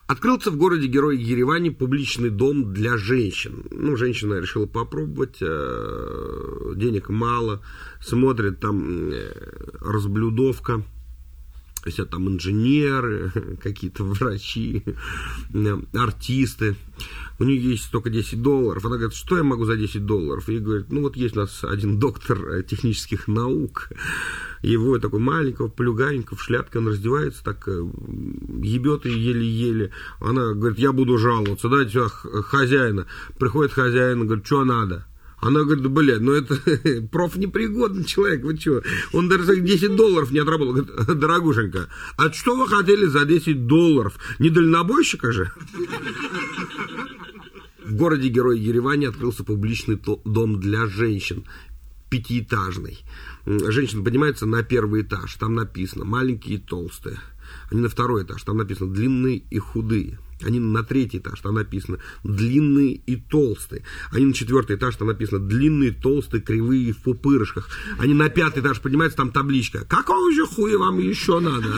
Открылся в городе-герое Ереване публичный дом для женщин. Ну, женщина решила попробовать, денег мало, смотрит, там разблюдовка, все там инженеры, какие-то врачи, артисты. У нее есть только $10. Она говорит, что я могу за $10? И говорит, ну вот есть у нас один доктор технических наук, его такой маленького, плюгаренького, в шляпке, он раздевается, так ебет и еле-еле. Она говорит, я буду жаловаться, дайте сюда хозяина. Приходит хозяин, говорит, что надо? Она говорит, да, блядь, ну это профнепригодный человек, вы что? Он даже $10 не отработал. Говорит, дорогушенька, а что вы хотели за $10? Не дальнобойщика же? В городе-герое Ереване открылся публичный дом для женщин, 5-этажный. Женщина поднимается на 1-й этаж, там написано маленькие и толстые. Они на 2-й этаж, там написано длинные и худые. Они на 3-й этаж, там написано длинные и толстые. Они на 4-й этаж, там написано длинные, толстые, кривые, в пупырышках. Они на 5-й этаж поднимаются, там табличка. Какого же хуя вам еще надо?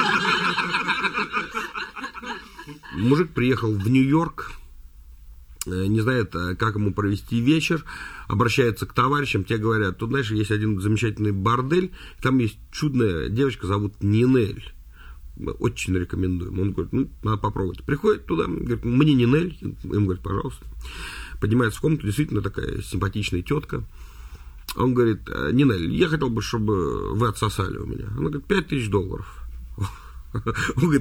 Мужик приехал в Нью-Йорк, не знает, как ему провести вечер, обращается к товарищам, те говорят, тут, знаешь, есть один замечательный бордель, там есть чудная девочка, зовут Нинель. Очень рекомендуем. Он говорит, ну, надо попробовать. Приходит туда, говорит, мне Нинель. Им говорит, пожалуйста. Поднимается в комнату, действительно такая симпатичная тетка. Он говорит, Нинель, я хотел бы, чтобы вы отсосали у меня. Она говорит, $5000. Он говорит,